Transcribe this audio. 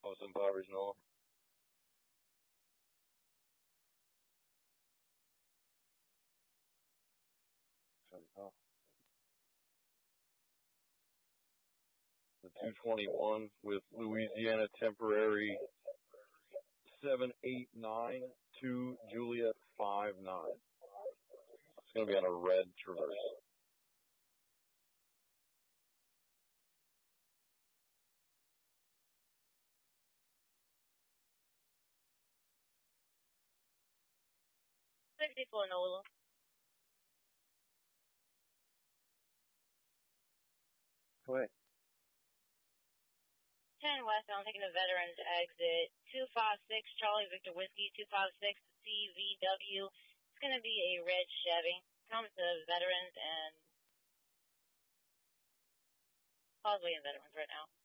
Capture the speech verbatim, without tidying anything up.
Austin Powers, no. Oh. The two twenty-one with Louisiana temporary seven eight nine to Juliet five nine. It's going to be on a red Traverse. sixty-four Nola. Go ahead. ten westbound, taking the Veterans exit. two five six Charlie Victor Whiskey, two five six C V W. It's going to be a red Chevy. Comes to Veterans and Causeway and Veterans right now.